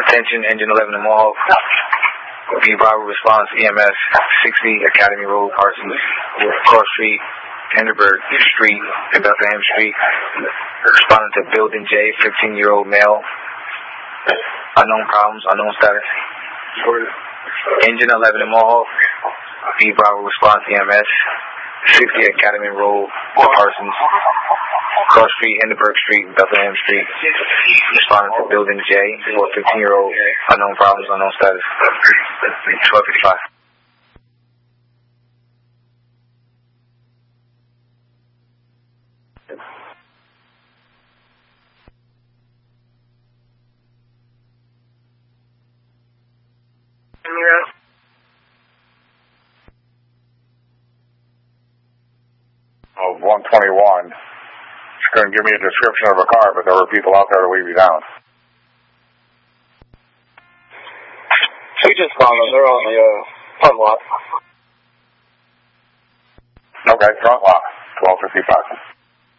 Attention, engine 11 in Mohawk. B Bravo response, EMS 60 Academy Road, Parsons, Cross Street, Hindenburg Street, and Bethlehem Street. Responding to Building J, 15-year-old male. Unknown problems, unknown status. Engine 11 in Mohawk. B Bravo response, EMS 60 Academy Road, Parsons, Cross Street, Hindenburg Street, Bethlehem Street. Responding to Building J for 15-year-old, unknown problems, unknown status. 1255. Of 121. She couldn't give me a description of a car, but there were people out there to leave you down. We just found them. They're on the front lot. Okay, front lot, 1255.